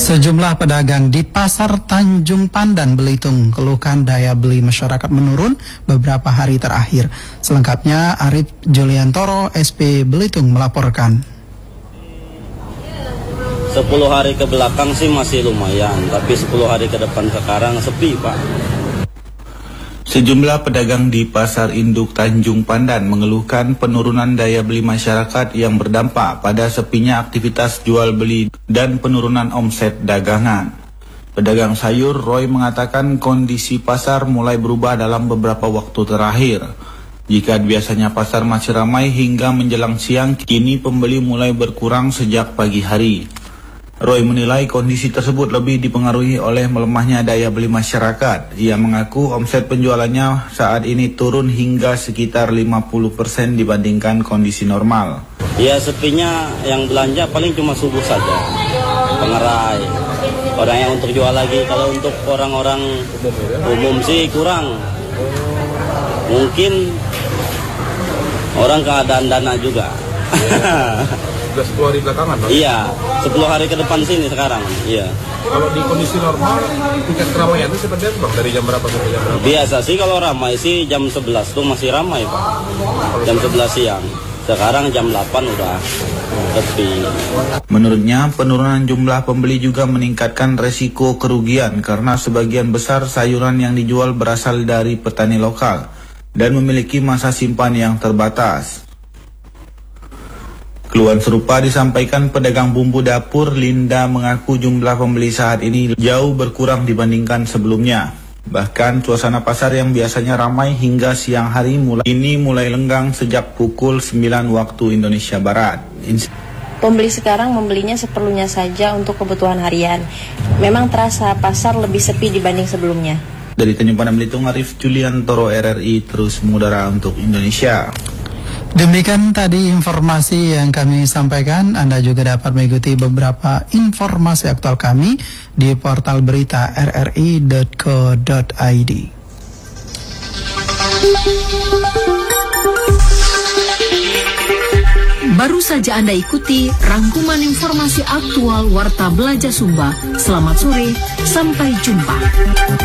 Sejumlah pedagang di Pasar Tanjung Pandan, Belitung keluhkan daya beli masyarakat menurun beberapa hari terakhir. Selengkapnya Arif Juliantoro, SP Belitung melaporkan. 10 hari ke belakang sih masih lumayan, tapi 10 hari ke depan sekarang sepi, Pak. Sejumlah pedagang di Pasar Induk Tanjung Pandan mengeluhkan penurunan daya beli masyarakat yang berdampak pada sepinya aktivitas jual beli dan penurunan omset dagangan. Pedagang sayur Roy mengatakan kondisi pasar mulai berubah dalam beberapa waktu terakhir. Jika biasanya pasar masih ramai hingga menjelang siang, kini pembeli mulai berkurang sejak pagi hari. Roy menilai kondisi tersebut lebih dipengaruhi oleh melemahnya daya beli masyarakat. Ia mengaku omset penjualannya saat ini turun hingga sekitar 50% dibandingkan kondisi normal. Ya sepinya yang belanja paling cuma subuh saja, pengerai. Orang yang untuk jual lagi, kalau untuk orang-orang umum sih kurang. Mungkin orang keadaan dana juga. Sudah 10 hari belakangan, Pak? Iya, 10 hari ke depan sini sekarang, iya. Kalau di kondisi normal, tingkat keramaian itu seperti apa, Bang? Dari jam berapa sampai jam berapa? Biasa sih kalau ramai sih jam 11 tuh masih ramai, Pak. Jam 11 siang. Sekarang jam 8 udah sepi. Menurutnya, penurunan jumlah pembeli juga meningkatkan resiko kerugian karena sebagian besar sayuran yang dijual berasal dari petani lokal dan memiliki masa simpan yang terbatas. Keluhan serupa disampaikan pedagang bumbu dapur. Linda mengaku jumlah pembeli saat ini jauh berkurang dibandingkan sebelumnya. Bahkan suasana pasar yang biasanya ramai hingga siang hari mulai lenggang sejak pukul 9 waktu Indonesia Barat. Pembeli sekarang membelinya seperlunya saja untuk kebutuhan harian. Memang terasa pasar lebih sepi dibanding sebelumnya. Dari Tanjung Pandan, Belitung, Arif Juliantoro, RRI terus mengudara untuk Indonesia. Demikian tadi informasi yang kami sampaikan. Anda juga dapat mengikuti beberapa informasi aktual kami di portal berita rri.co.id. Baru saja Anda ikuti rangkuman informasi aktual Warta Belajar Sumba. Selamat sore, sampai jumpa.